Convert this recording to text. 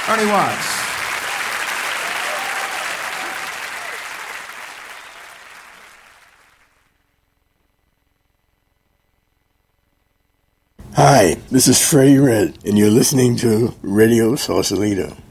Ernie Watts. Hi, this is Freddie Red, and you're listening to Radio Sausalito.